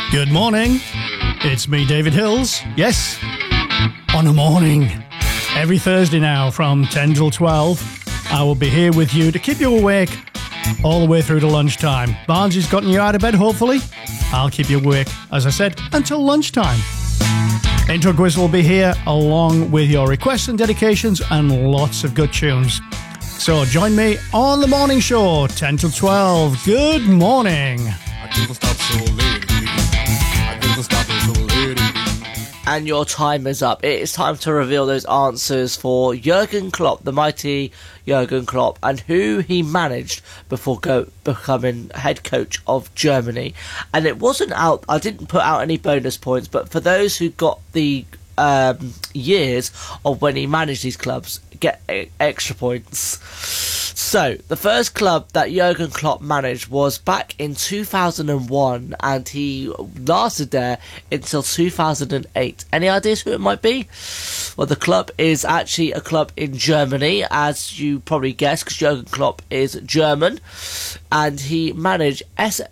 Good morning. It's me, David Hills. Yes, on a morning. Every Thursday now from 10 till 12, I will be here with you to keep you awake all the way through to lunchtime. Barnsley's gotten you out of bed, hopefully. I'll keep you awake, as I said, until lunchtime. Intro Quiz will be here along with your requests and dedications and lots of good tunes. So join me on the morning show, 10 till 12. Good morning. I couldn't stop so late. I couldn't stop so late. And your time is up. It is time to reveal those answers for Jurgen Klopp, the mighty Jurgen Klopp, and who he managed before becoming head coach of Germany. And it wasn't out, I didn't put out any bonus points, but for those who got the years of when he managed these clubs, get extra points. So, the first club that Jurgen Klopp managed was back in 2001, and he lasted there until 2008. Any ideas who it might be? Well, the club is actually a club in Germany, as you probably guessed, because Jurgen Klopp is German, and he managed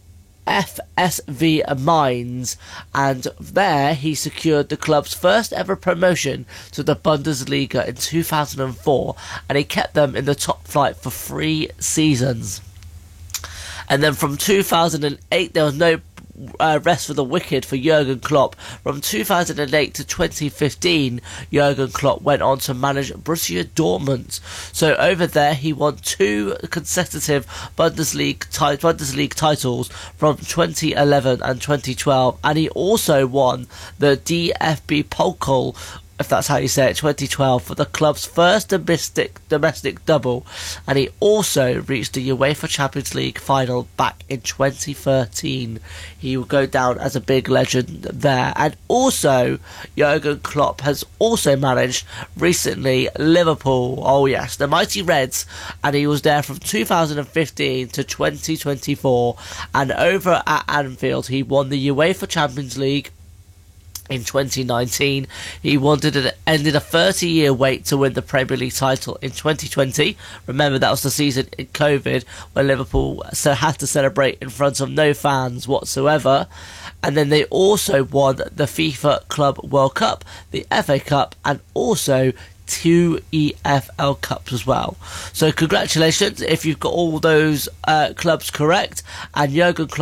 FSV Mainz, and there he secured the club's first ever promotion to the Bundesliga in 2004, and he kept them in the top flight for 3 seasons. And then from 2008 there was no rest for the wicked for Jurgen Klopp. From 2008 to 2015, Jurgen Klopp went on to manage Borussia Dortmund. So over there, he won 2 consecutive Bundesliga titles from 2011 and 2012, and he also won the DFB Pokal, if that's how you say it, 2012, for the club's first domestic double, and he also reached the UEFA Champions League final back in 2013. He will go down as a big legend there. And also, Jurgen Klopp has also managed recently Liverpool, oh yes, the mighty Reds, and he was there from 2015 to 2024, and over at Anfield he won the UEFA Champions League in 2019. He ended a 30-year wait to win the Premier League title in 2020. Remember, that was the season in COVID when Liverpool had to celebrate in front of no fans whatsoever. And then they also won the FIFA Club World Cup, the FA Cup, and also 2 EFL Cups as well. So congratulations if you've got all those clubs correct. And Jurgen Klopp